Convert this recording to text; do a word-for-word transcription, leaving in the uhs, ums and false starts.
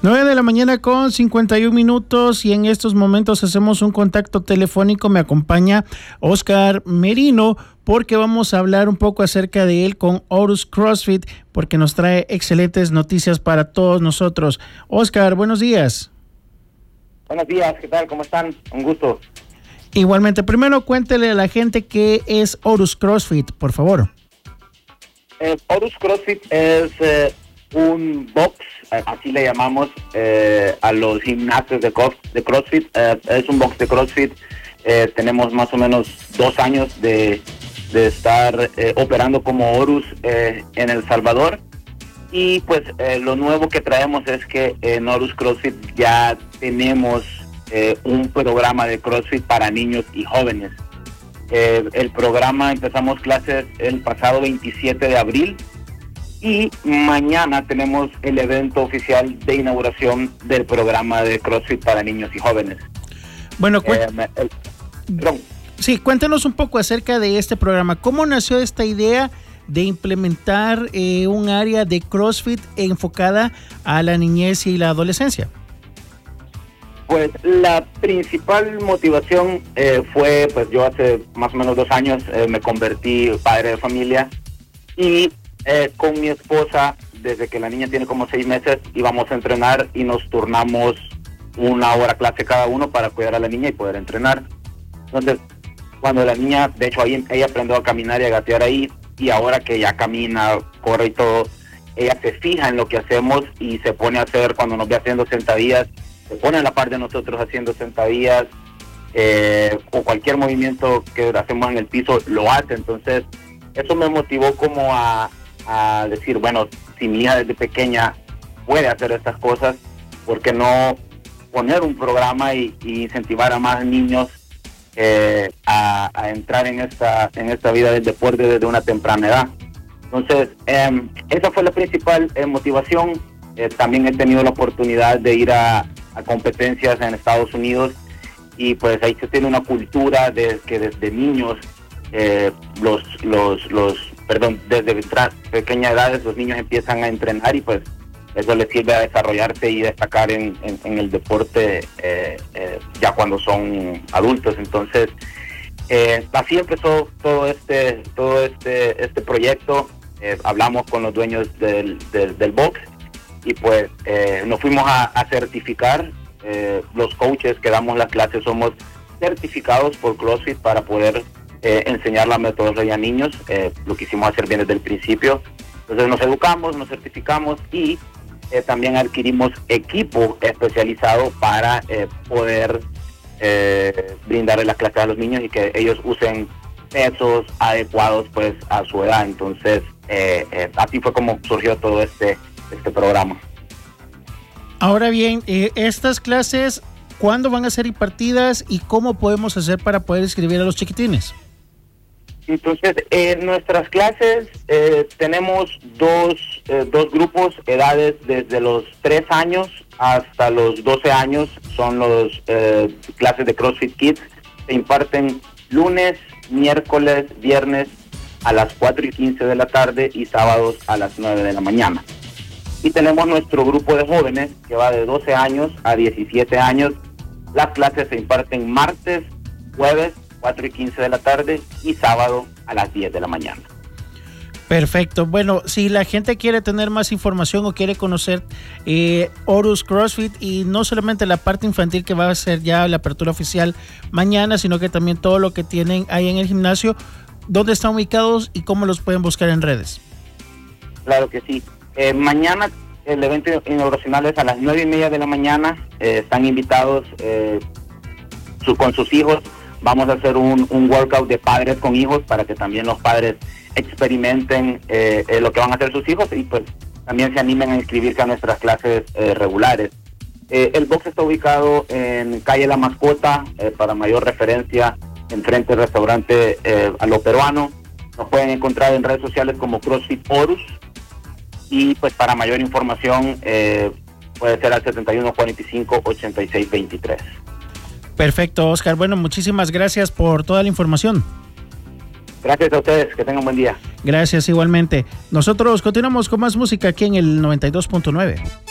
nueve de la mañana con cincuenta y un minutos y en estos momentos hacemos un contacto telefónico. Me acompaña Oscar Merino porque vamos a hablar un poco acerca de él con Horus CrossFit porque nos trae excelentes noticias para todos nosotros. Oscar, buenos días. Buenos días, ¿qué tal? ¿Cómo están? Un gusto. Igualmente, primero cuéntele a la gente qué es Horus CrossFit, por favor. Eh, Horus CrossFit es eh, un box, así le llamamos eh, a los gimnasios de, cross, de CrossFit. Eh, es un box de CrossFit. Eh, tenemos más o menos dos años de, de estar eh, operando como Horus eh, en El Salvador. Y pues eh, lo nuevo que traemos es que en Horus CrossFit ya tenemos eh, un programa de CrossFit para niños y jóvenes. Eh, el programa empezamos clases el pasado veintisiete de abril. Y mañana tenemos el evento oficial de inauguración del programa de CrossFit para niños y jóvenes. Bueno, cu- eh, el, perdón. Sí, cuéntanos un poco acerca de este programa. ¿Cómo nació esta idea de implementar eh, un área de CrossFit enfocada a la niñez y la adolescencia? Pues la principal motivación eh, fue, pues yo hace más o menos dos años eh, me convertí padre de familia y Eh, con mi esposa, desde que la niña tiene como seis meses, íbamos a entrenar y nos turnamos una hora clase cada uno para cuidar a la niña y poder entrenar. Entonces, cuando la niña, de hecho ahí ella aprendió a caminar y a gatear ahí, y ahora que ya camina, corre y todo, ella se fija en lo que hacemos y se pone a hacer, cuando nos ve haciendo sentadillas, se pone a la par de nosotros haciendo sentadillas, eh, o cualquier movimiento que hacemos en el piso, lo hace. Entonces, eso me motivó como a a decir, bueno, si mi hija desde pequeña puede hacer estas cosas, ¿por qué no poner un programa y, y incentivar a más niños eh, a, a entrar en esta en esta vida del deporte desde una temprana edad? Entonces, eh, esa fue la principal eh, motivación. Eh, también he tenido la oportunidad de ir a, a competencias en Estados Unidos y pues ahí se tiene una cultura de que desde niños eh, los los los perdón, desde pequeña edad los niños empiezan a entrenar y pues eso les sirve a desarrollarse y destacar en, en, en el deporte eh, eh, ya cuando son adultos. Entonces, eh, así empezó todo este todo este este proyecto. Eh, hablamos con los dueños del, del, del box y pues eh, nos fuimos a, a certificar. Eh, los coaches que damos las clases somos certificados por CrossFit para poder Eh, enseñar la metodología a niños. Eh, lo quisimos hacer bien desde el principio. Entonces nos educamos, nos certificamos y eh, también adquirimos equipo especializado para eh, poder eh, brindarle las clases a los niños y que ellos usen pesos adecuados pues a su edad. Entonces eh, eh, así fue como surgió todo este, este programa. Ahora bien, eh, estas clases, ¿cuándo van a ser impartidas y cómo podemos hacer para poder inscribir a los chiquitines? Entonces, en nuestras clases eh, tenemos dos, eh, dos grupos, edades desde los tres años hasta los doce años, son los eh, clases de CrossFit Kids. Se imparten lunes, miércoles, viernes a las cuatro y quince de la tarde y sábados a las nueve de la mañana. Y tenemos nuestro grupo de jóvenes que va de doce años a diecisiete años. Las clases se imparten martes, jueves, cuatro y quince de la tarde y sábado a las diez de la mañana. Perfecto. Bueno, si la gente quiere tener más información o quiere conocer eh, Horus CrossFit y no solamente la parte infantil que va a ser ya la apertura oficial mañana, sino que también todo lo que tienen ahí en el gimnasio, ¿dónde están ubicados y cómo los pueden buscar en redes? Claro que sí. Eh, mañana el evento inauguracional es a las nueve y media de la mañana. Eh, están invitados eh, su, con sus hijos. Vamos a hacer un, un workout de padres con hijos para que también los padres experimenten eh, eh, lo que van a hacer sus hijos y pues también se animen a inscribirse a nuestras clases eh, regulares. Eh, el box está ubicado en calle La Mascota, eh, para mayor referencia, enfrente del restaurante eh, a lo peruano. Nos pueden encontrar en redes sociales como CrossFit Horus y pues para mayor información eh, puede ser al setenta y uno cuarenta y cinco ochenta y seis veintitrés. Perfecto, Oscar. Bueno, muchísimas gracias por toda la información. Gracias a ustedes, que tengan buen día. Gracias igualmente. Nosotros continuamos con más música aquí en el noventa y dos punto nueve.